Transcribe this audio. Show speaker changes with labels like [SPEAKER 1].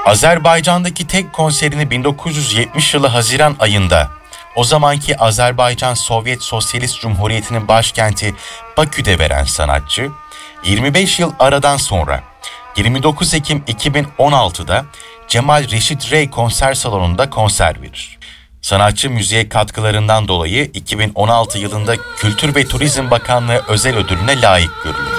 [SPEAKER 1] Azerbaycan'daki tek konserini 1970 yılı Haziran ayında o zamanki Azerbaycan Sovyet Sosyalist Cumhuriyeti'nin başkenti Bakü'de veren sanatçı, 25 yıl aradan sonra 29 Ekim 2016'da Cemal Reşit Rey konser salonunda konser verir. Sanatçı müziğe katkılarından dolayı 2016 yılında Kültür ve Turizm Bakanlığı özel ödülüne layık görülür.